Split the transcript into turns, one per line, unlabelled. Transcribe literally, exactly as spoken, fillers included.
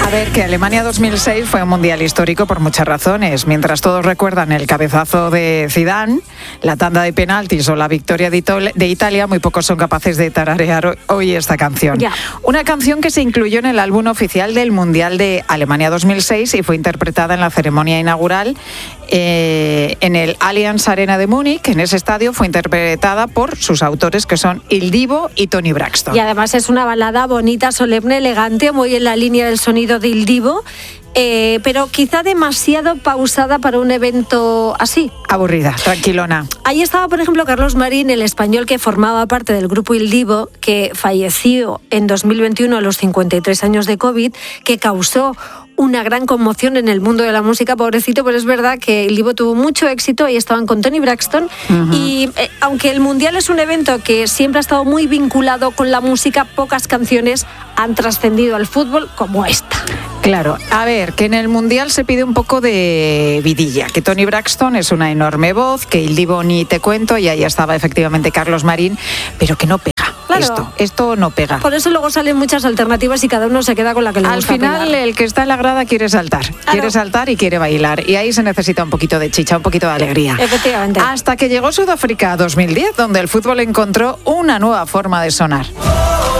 A ver, que Alemania dos mil seis fue un mundial histórico por muchas razones. Mientras todos recuerdan el cabezazo de Zidane, la tanda de penaltis o la victoria de, Itol- de Italia, muy pocos son capaces de tararear hoy esta canción.
Ya.
Una canción que se incluyó en el álbum oficial del Mundial de Alemania dos mil seis y fue interpretada en la ceremonia inaugural eh, en el Allianz Arena de Múnich. En ese estadio fue interpretada por sus autores, que son Il Divo y Toni Braxton.
Y además es una balada bonita, solemne, elegante, muy en la línea del sonido de Il Divo, eh, pero quizá demasiado pausada para un evento así.
Aburrida, tranquilona.
Ahí estaba, por ejemplo, Carlos Marín, el español que formaba parte del grupo Il Divo, que falleció en dos mil veintiuno a los cincuenta y tres años de COVID, que causó una gran conmoción en el mundo de la música, pobrecito, pero es verdad que Il Divo tuvo mucho éxito y estaban con Toni Braxton. Uh-huh. Y eh, aunque el Mundial es un evento que siempre ha estado muy vinculado con la música, pocas canciones han trascendido al fútbol como esta.
Claro, a ver, que en el Mundial se pide un poco de vidilla, que Toni Braxton es una enorme voz, que Il Divo ni te cuento, y ahí estaba efectivamente Carlos Marín, pero que no pega. Claro. Esto, esto no pega.
Por eso luego salen muchas alternativas y cada uno se queda con la que le
Al
gusta.
Al final
pegar.
El que está en la grada quiere saltar, claro. quiere saltar y quiere bailar, y ahí se necesita un poquito de chicha, un poquito de alegría.
Efectivamente.
Hasta que llegó Sudáfrica dos mil diez, donde el fútbol encontró una nueva forma de sonar.